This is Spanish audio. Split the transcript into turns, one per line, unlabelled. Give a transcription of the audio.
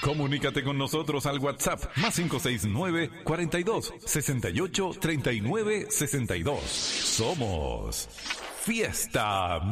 Comunícate con nosotros al WhatsApp más 569 42 68 39 62. Somos Fiesta